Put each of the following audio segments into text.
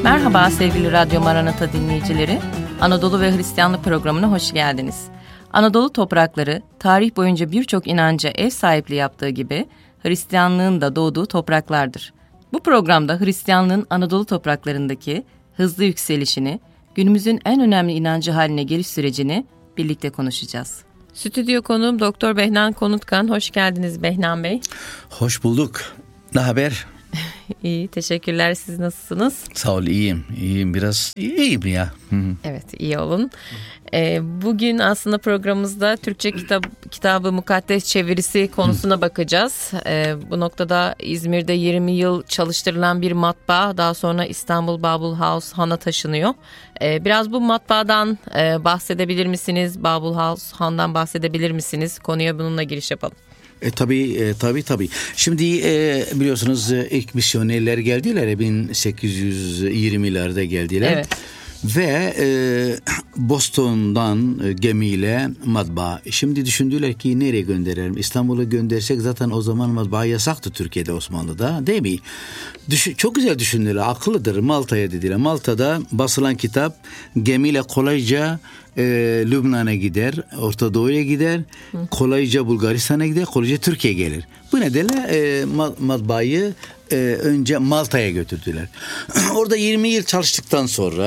Merhaba sevgili Radyo Maranata dinleyicileri. Anadolu ve Hristiyanlık programına hoş geldiniz. Anadolu toprakları tarih boyunca birçok inanca ev sahipliği yaptığı gibi Hristiyanlığın da doğduğu topraklardır. Bu programda Hristiyanlığın Anadolu topraklarındaki hızlı yükselişini, günümüzün en önemli inancı haline geliş sürecini birlikte konuşacağız. Stüdyo konuğum Doktor Behnan Konutkan. Hoş geldiniz Behnan Bey. Hoş bulduk. Ne haber? İyi, teşekkürler. Siz nasılsınız? Sağ ol, iyiyim. İyiyim biraz. İyiyim ya. Evet, iyi olun. Bugün aslında programımızda Türkçe kitabı mukaddes çevirisi konusuna bakacağız. Bu noktada İzmir'de 20 yıl çalıştırılan bir matbaa, daha sonra İstanbul Bible House Han'a taşınıyor. Biraz bu matbaadan bahsedebilir misiniz? Bible House Han'dan bahsedebilir misiniz? Konuya bununla giriş yapalım. Tabii. Şimdi biliyorsunuz ilk misyonerler geldiler 1820'lerde geldiler. Evet. Ve Boston'dan gemiyle matbaa. Şimdi düşündüler ki nereye gönderelim? İstanbul'a göndersek zaten o zaman matbaa yasaktı Türkiye'de, Osmanlı'da, değil mi? Çok güzel düşündüler, akıllıdır. Malta'ya dediler. Malta'da basılan kitap gemiyle kolayca Lübnan'a gider, Orta Doğu'ya gider, kolayca Bulgaristan'a gider, kolayca Türkiye'ye gelir. Bu nedenle matbaayı önce Malta'ya götürdüler. Orada 20 yıl çalıştıktan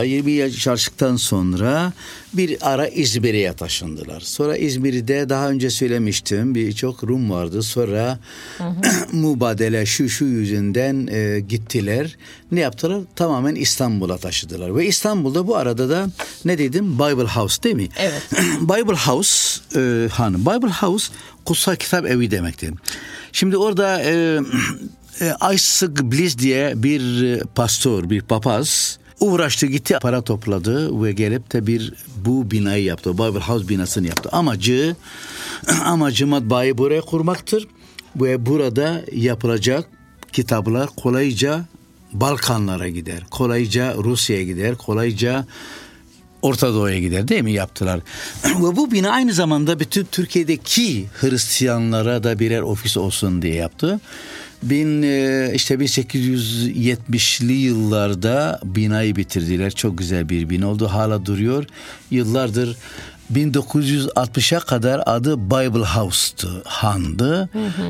sonra bir ara İzmir'e taşındılar. Sonra İzmir'de daha önce söylemiştim, birçok Rum vardı. Sonra mübadele şu yüzünden gittiler. Ne yaptılar? Tamamen İstanbul'a taşıdılar. Ve İstanbul'da bu arada da ne dedim? Bible House, değil mi? Evet. Bible House Bible House kutsal kitap evi demektir. Şimdi orada Isaac Bliss diye bir pastor, bir papaz uğraştı, gitti, para topladı ve gelip de bu binayı yaptı. Bible House binasını yaptı. Amacı matbaayı buraya kurmaktır ve burada yapılacak kitaplar kolayca Balkanlara gider, kolayca Rusya'ya gider, kolayca Orta Doğu'ya gider, değil mi, yaptılar. Ve bu bina aynı zamanda bütün Türkiye'deki Hristiyanlara da birer ofis olsun diye yaptı. 1870'li yıllarda binayı bitirdiler. Çok güzel bir bina oldu. Hala duruyor. Yıllardır 1960'a kadar adı Bible House'tu, Han'dı.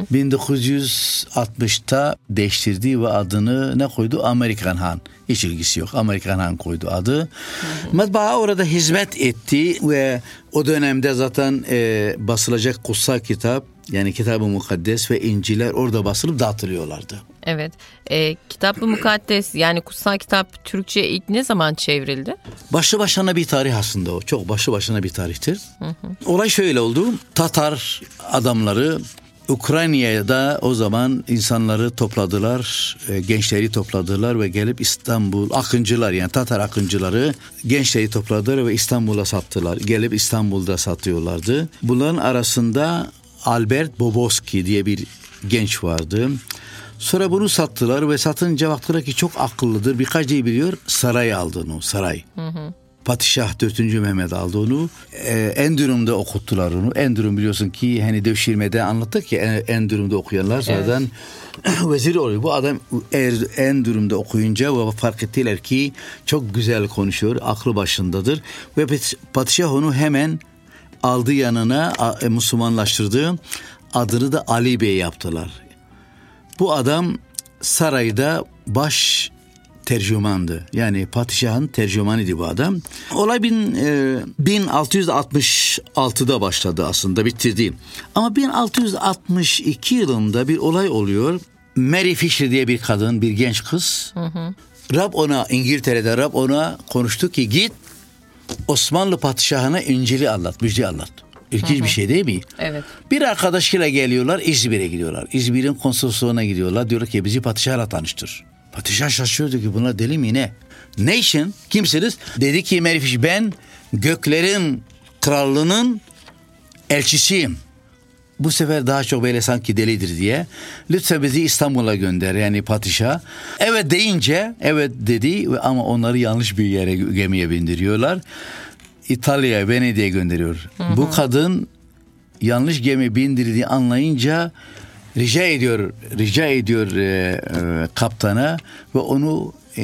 1960'ta değiştirdi ve adını ne koydu? Amerikan Han. Hiç ilgisi yok. Amerikan Han koydu adı. Matbaa orada hizmet etti ve o dönemde zaten basılacak kutsal kitap, yani Kitab-ı Mukaddes ve İncil'ler orada basılıp dağıtılıyorlardı. Evet. Kitab-ı Mukaddes, yani kutsal kitap Türkçe'ye ilk ne zaman çevrildi? Başlı başına bir tarih aslında o. Çok başlı başına bir tarihtir. Olay şöyle oldu. Tatar adamları Ukrayna'da o zaman insanları topladılar, gençleri topladılar ve gelip İstanbul akıncılar, yani Tatar akıncıları gençleri topladılar ve İstanbul'a sattılar. Gelip İstanbul'da satıyorlardı. Bunların arasında Albert Boboski diye bir genç vardı. Sonra bunu sattılar ve satınca baktılar ki çok akıllıdır, birkaç şey biliyor. Saray aldı onu, saray. Padişah 4. Mehmet aldı onu. Endürüm'de okuttular onu. Endürüm biliyorsun ki hani devşirmede anlattık ki Endürüm'de okuyanlar sonradan vezir oluyor. Bu adam Endürüm'de okuyunca ve fark ettiler ki çok güzel konuşuyor, aklı başındadır. Ve padişah onu hemen aldı yanına, Müslümanlaştırdı. Adını da Ali Bey yaptılar. Bu adam sarayda baş tercümandı. Yani padişahın tercümanıydı bu adam. Olay 1666'da başladı aslında, bitirdi. Ama 1662 yılında bir olay oluyor. Mary Fisher diye bir kadın, bir genç kız. İngiltere'de Rab ona konuştu ki git Osmanlı padişahına İncil'i anlat, müjde anlat. İlginç bir şey değil mi? Evet. Bir arkadaşıyla geliyorlar, İzmir'e gidiyorlar. İzmir'in konsolosluğuna gidiyorlar. Diyorlar ki bizi padişahla tanıştır. Padişah şaşırdı ki bunlar deli mi ne? Ne işin? Kimsiniz? Dedi ki Mary Fisher, ben göklerin krallığının elçisiyim. Bu sefer daha çok böyle sanki delidir diye. Lütfen bizi İstanbul'a gönder, yani padişah. Evet deyince evet dedi ama onları yanlış bir yere, gemiye bindiriyorlar. İtalya'ya, Venedik'e gönderiyor. Bu kadın yanlış gemi bindirdiğini anlayınca rica ediyor kaptana ve onu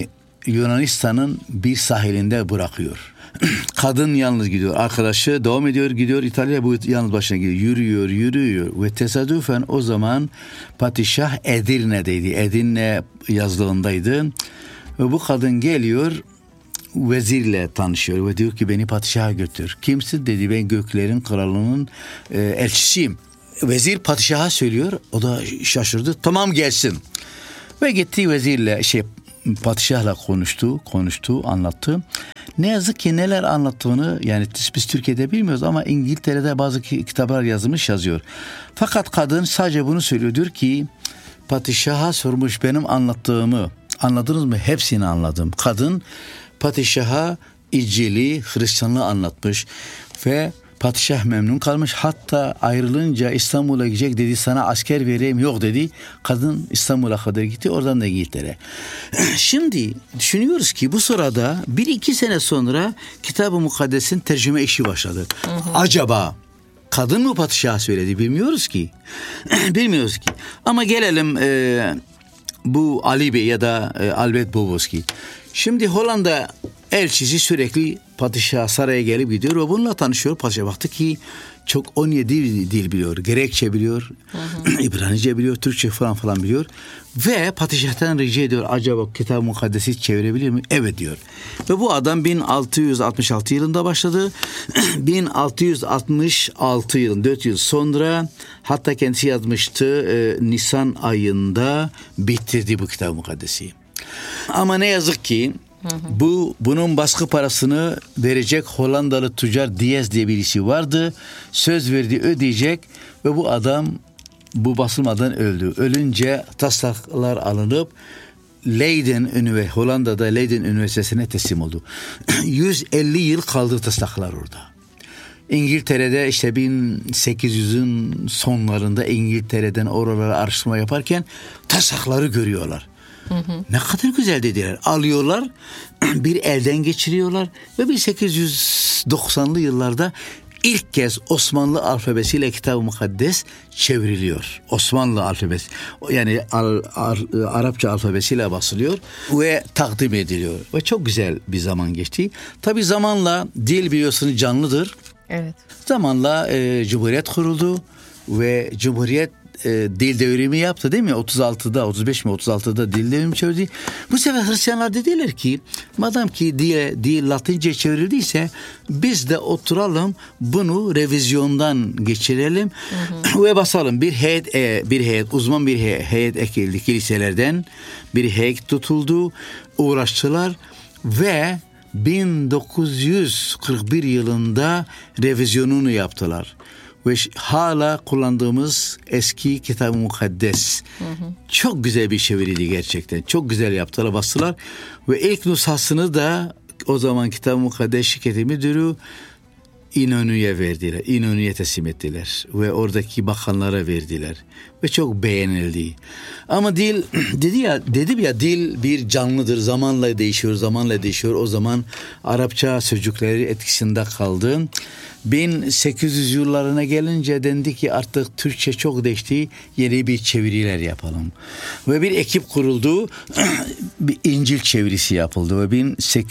Yunanistan'ın bir sahilinde bırakıyor. Kadın yalnız gidiyor. Arkadaşı devam ediyor, gidiyor İtalya'ya, bu yalnız başına gidiyor. Yürüyor ve tesadüfen o zaman padişah Edirne'deydi. Edirne yazlığındaydı. Ve bu kadın geliyor, vezirle tanışıyor ve diyor ki beni padişaha götür. Kimsin dedi, ben göklerin kralının elçisiyim. Vezir padişaha söylüyor, o da şaşırdı, tamam gelsin. Ve gitti vezirle padişahla konuştu, anlattı. Ne yazık ki neler anlattığını yani biz Türkiye'de bilmiyoruz ama İngiltere'de bazı kitaplar yazıyor. Fakat kadın sadece bunu söylüyor, diyor ki padişaha sormuş benim anlattığımı, anladınız mı? Hepsini anladım. Kadın padişaha İncil'i, Hristiyanlığı anlatmış ve padişah memnun kalmış. Hatta ayrılınca İstanbul'a gidecek dedi, sana asker vereyim, yok dedi. Kadın İstanbul'a kadar gitti, oradan da İngiltere. Şimdi düşünüyoruz ki bu sırada 1-2 sene sonra Kitab-ı Mukaddes'in tercüme işi başladı. Acaba kadın mı padişaha söyledi, bilmiyoruz ki. Bilmiyoruz ki. Ama gelelim bu Ali Bey ya da Albert Bobovski. Şimdi Hollanda elçisi sürekli padişah saraya gelip gidiyor ve bununla tanışıyor. Padişah baktı ki çok 17 dil biliyor. Gerekçe biliyor, İbranice biliyor, Türkçe falan biliyor. Ve padişahtan rica ediyor, acaba Kitab-ı Mukaddes'i çevirebilir mi? Evet diyor. Ve bu adam 1666 yılında başladı. 1666 yıl, 4 yıl sonra, hatta kendisi yazmıştı, Nisan ayında bitirdi bu Kitab-ı Mukaddes'i. Ama ne yazık ki bunun baskı parasını verecek Hollandalı tüccar Diaz diye birisi vardı. Söz verdi, ödeyecek ve bu adam bu basılmadan öldü. Ölünce taslaklar alınıp Hollanda'da Leiden Üniversitesi'ne teslim oldu. 150 yıl kaldı taslaklar orada. İngiltere'de işte 1800'ün sonlarında İngiltere'den oralara araştırma yaparken taslakları görüyorlar. Ne kadar güzel dediler. Alıyorlar, bir elden geçiriyorlar ve 1890'lı yıllarda ilk kez Osmanlı alfabesiyle Kitab-ı Mukaddes çevriliyor. Osmanlı alfabesi, yani Arapça alfabesiyle basılıyor ve takdim ediliyor. Ve çok güzel bir zaman geçti. Tabii zamanla dil biliyorsunuz canlıdır. Evet. Zamanla Cumhuriyet kuruldu ve Cumhuriyet dil devrimi yaptı değil mi? 36'da dil devrimi çevirdi. Bu sefer Hristiyanlar dediler ki madem ki dil Latince çevrildiyse biz de oturalım bunu revizyondan geçirelim ve basalım. Bir heyet uzman bir heyet ekildi kiliselerden, bir heyet tutuldu, uğraştılar ve 1941 yılında revizyonunu yaptılar. Ve hala kullandığımız eski Kitab-ı Mukaddes. Çok güzel bir çeviriydi gerçekten. Çok güzel yaptılar, bastılar. Ve ilk nüshasını da o zaman Kitab-ı Mukaddes şirketi müdürü İnönü'ye verdiler. İnönü'ye teslim ettiler. Ve oradaki bakanlara verdiler. Ve çok beğenildi. Ama dedim ya dil bir canlıdır. Zamanla değişiyor. O zaman Arapça sözcükleri etkisinde kaldı. 1800 yıllarına gelince dendi ki artık Türkçe çok değişti, yeni bir çeviriler yapalım. Ve bir ekip kuruldu, bir İncil çevirisi yapıldı ve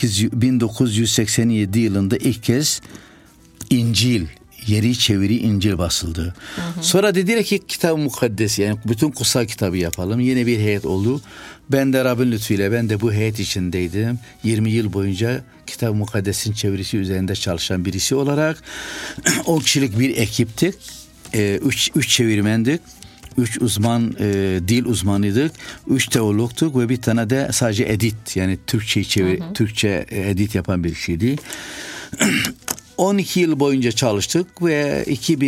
1987 yılında ilk kez İncil, yeri çeviri İncil basıldı. Sonra dediler ki Kitab-ı Mukaddes, yani bütün kutsal kitabı yapalım. Yeni bir heyet oldu. Ben de Rabbin lütfuyla ben de bu heyet içindeydim. 20 yıl boyunca Kitab-ı Mukaddes'in çevirisi üzerinde çalışan birisi olarak 10 kişilik bir ekiptik. 3 çevirmendik. 3 uzman dil uzmanıydık. 3 teologtuk ve bir tane de sadece edit, yani Türkçe edit yapan bir kişiydi. 12 yıl boyunca çalıştık ve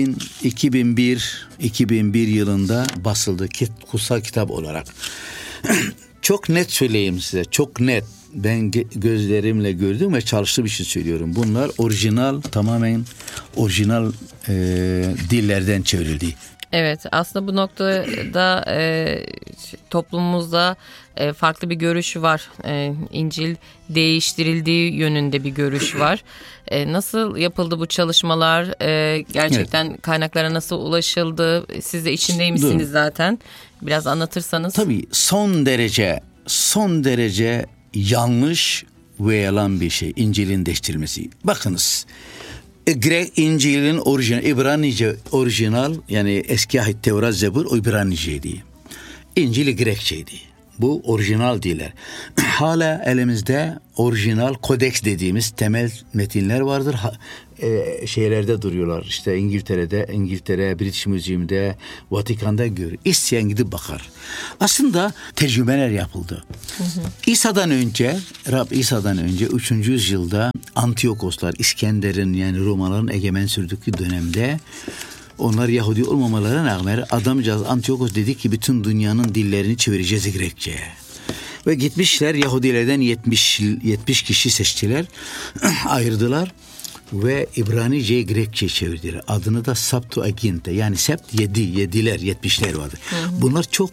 2001 yılında basıldı kutsal kitap olarak. Çok net söyleyeyim size, çok net. Ben gözlerimle gördüm ve çalıştığım için söylüyorum. Bunlar tamamen orijinal dillerden çevrildi. Evet, aslında bu noktada toplumumuzda farklı bir görüş var. İncil değiştirildiği yönünde bir görüş var. Nasıl yapıldı bu çalışmalar? Gerçekten kaynaklara nasıl ulaşıldı? Siz de içindeymişsiniz zaten. Biraz anlatırsanız. Tabii son derece yanlış ve yalan bir şey. İncil'in değiştirilmesi. Bakınız. İncil'in orijinal, İbranice orijinal, yani eski ahit Tevrat, Zebur İbraniceydi. İncil Grekçeydi. Bu orijinal diller. Hala elimizde orijinal kodeks dediğimiz temel metinler vardır. Şeylerde duruyorlar. İşte İngiltere, British Museum'da, Vatikan'da görür. İsteyen gidip bakar. Aslında tercümeler yapıldı. İsa'dan önce 3. yüzyılda Antiyokoslar, İskender'in, yani Romalıların egemen sürdüğü dönemde, onlar Yahudi olmamalarına rağmen adamcağız Antiyokos dedi ki bütün dünyanın dillerini çevireceğiz Grekçe'ye. Ve gitmişler Yahudilerden 70 kişi seçtiler, ayırdılar ve İbranice'yi Grekçe çevirdiler. Adını da Septuaginta, yani Sept 70'ler vardı. Bunlar çok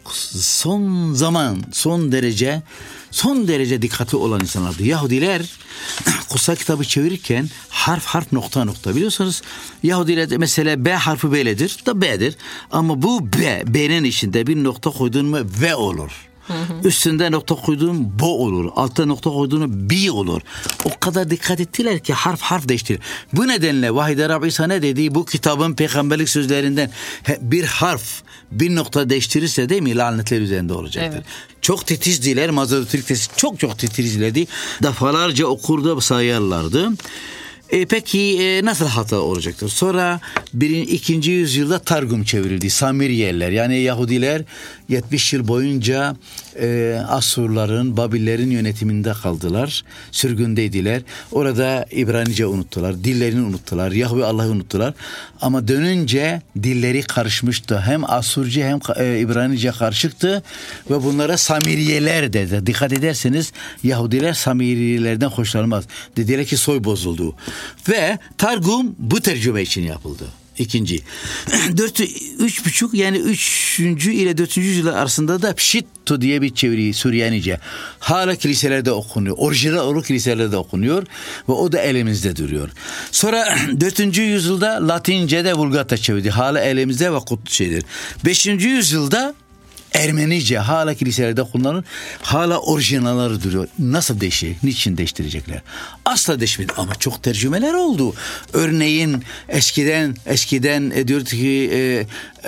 son derece dikkatli olan insanlardı. Yahudiler kutsal kitabı çevirirken harf nokta biliyorsunuz. Yahudiler mesela B harfi böyledir da B'dir. Ama bu B'nin içinde bir nokta koyduğun mu V olur. Üstünde nokta koyduğun bo olur. Altta nokta koyduğun bi olur. O kadar dikkat ettiler ki harf değiştirir. Bu nedenle Vahide Rabbi İsa ne dedi? Bu kitabın peygamberlik sözlerinden bir harf bir nokta değiştirirse değil mi lanetler üzerinde olacaktır. Evet. Çok titizdiler. Mazoretlik çok titizledi. Defalarca okurdu, sayarlardı. Peki nasıl hata olacaktır? Sonra 2. yüzyılda Targum çevrildi. Samiriyeliler, yani Yahudiler 70 yıl boyunca Asurların, Babillerin yönetiminde kaldılar. Sürgündeydiler. Orada İbranice unuttular. Dillerini unuttular. Yahve Allah'ı unuttular. Ama dönünce dilleri karışmıştı. Hem Asurcu hem İbranice karışıktı. Ve bunlara Samiriyeler dedi. Dikkat ederseniz Yahudiler Samiriyelerden hoşlanmaz. Dediler ki soy bozuldu. Ve Targum bu tercüme için yapıldı. İkinci. 3,5 yani 3. ile 4. yüzyıllar arasında da Pşitto diye bir çeviri Süryanice. Hala kiliselerde okunuyor. Orijinal olarak kiliselerde okunuyor ve o da elimizde duruyor. Sonra 4. yüzyılda Latince'de Vulgata çevirdi. Hala elimizde ve kutlu şeydir. 5. yüzyılda Ermenice hala kiliselerde kullanılır. Hala orijinalları duruyor. Nasıl değişecek? Niçin değiştirecekler? Asla değişmedi ama çok tercümeler oldu. Örneğin eskiden diyordu ki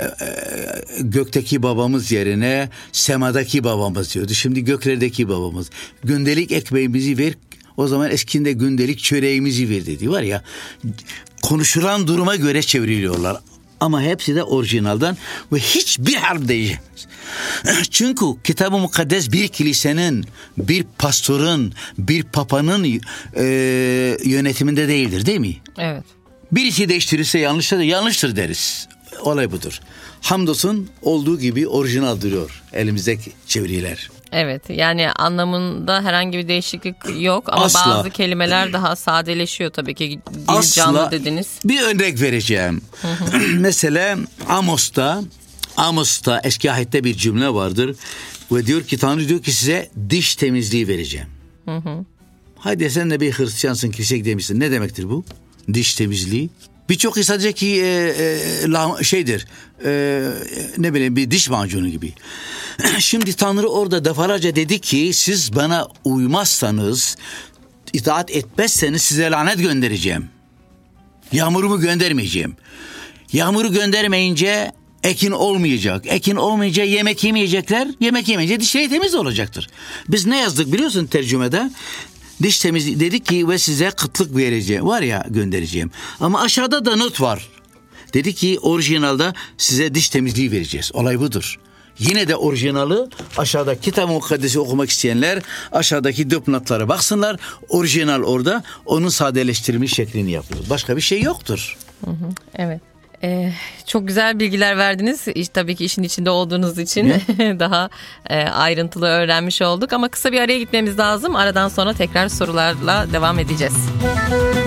gökteki babamız yerine semadaki babamız diyordu. Şimdi göklerdeki babamız. Gündelik ekmeğimizi ver. O zaman eskinde gündelik çöreğimizi ver dedi. Var ya, konuşulan duruma göre çevriliyorlar. Ama hepsi de orijinaldan ve hiçbir harf değişmez. Çünkü Kitab-ı Mukaddes bir kilisenin, bir pastörün, bir papanın yönetiminde değildir, değil mi? Evet. Birisi değiştirirse yanlıştır deriz. Olay budur. Hamdolsun olduğu gibi orijinal duruyor elimizdeki çeviriler. Evet, yani anlamında herhangi bir değişiklik yok ama asla. Bazı kelimeler daha sadeleşiyor tabii ki. Canlı dediniz. Bir örnek vereceğim. Mesela Amos'ta eski ahitte bir cümle vardır ve diyor ki Tanrı diyor ki size diş temizliği vereceğim. Haydi sen de bir Hristiyansın, kiliseye gidemişsin. Ne demektir bu? Diş temizliği. Birçok insan diyecek ki ne bileyim bir diş macunu gibi. Şimdi Tanrı orada defalarca dedi ki siz bana uymazsanız, itaat etmezseniz size lanet göndereceğim. Yağmurumu göndermeyeceğim. Yağmuru göndermeyince ekin olmayacak. Ekin olmayınca yemek yemeyecekler. Yemek yemeyince dişleri temiz olacaktır. Biz ne yazdık biliyorsun tercümede? Diş temizliği dedik ki ve size kıtlık vereceğim. Var ya, göndereceğim. Ama aşağıda da not var. Dedi ki orijinalde size diş temizliği vereceğiz. Olay budur. Yine de orijinali aşağıda Kitab-ı Mukaddes'i okumak isteyenler aşağıdaki dipnotlara baksınlar. Orijinal orada, onun sadeleştirilmiş şeklini yapıyoruz. Başka bir şey yoktur. Evet. Çok güzel bilgiler verdiniz. Tabii ki işin içinde olduğunuz için daha ayrıntılı öğrenmiş olduk. Ama kısa bir araya gitmemiz lazım. Aradan sonra tekrar sorularla devam edeceğiz.